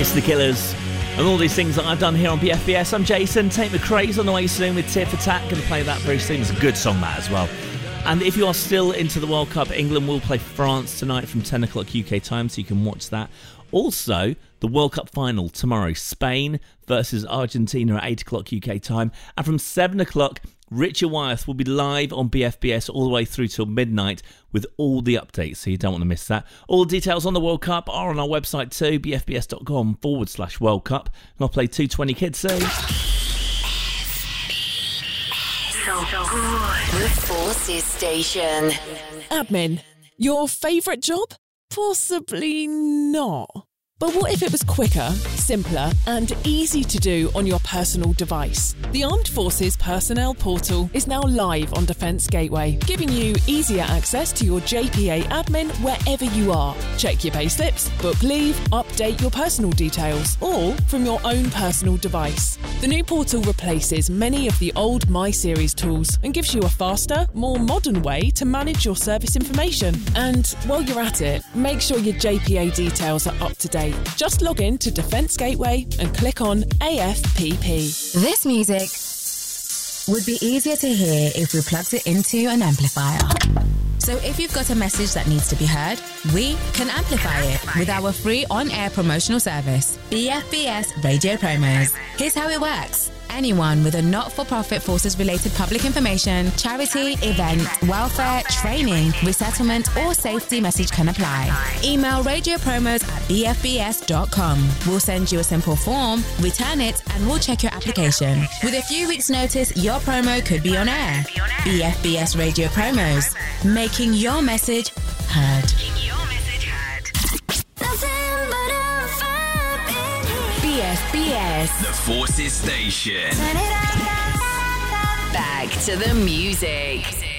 It's The Killers. And all these things that I've done here on BFBS. I'm Jason. Take the Craze on the way soon with Tit for Tat. Going to play that very soon. It's a good song, that, as well. And if you are still into the World Cup, England will play France tonight from 10 o'clock UK time, so you can watch that. Also, the World Cup final tomorrow, Spain versus Argentina at 8 o'clock UK time. And from 7 o'clock, Richard Wyeth will be live on BFBS all the way through till midnight with all the updates, so you don't want to miss that. All the details on the World Cup are on our website too, bfbs.com/World Cup. And I'll play 220 Kids soon. So good. The Forces Station. Admin, your favourite job? Possibly not. But what if it was quicker, simpler and easy to do on your personal device? The Armed Forces Personnel Portal is now live on Defence Gateway, giving you easier access to your JPA admin wherever you are. Check your payslips, book leave, update your personal details, all from your own personal device. The new portal replaces many of the old My Series tools and gives you a faster, more modern way to manage your service information. And while you're at it, make sure your JPA details are up to date. Just log in to Defence Gateway and click on AFPP. This music would be easier to hear if we plugged it into an amplifier. So if you've got a message that needs to be heard, we can amplify it with our free on-air promotional service, BFBS Radio Promos. Here's how it works. Anyone with a not-for-profit forces-related public information, charity, event, welfare, training, resettlement or safety message can apply. Email radiopromos@bfbs.com. We'll send you a simple form, return it, and we'll check your application. With a few weeks' notice, your promo could be on air. BFBS Radio Promos, making your message heard. BFBS, The Forces Station. Back to the music.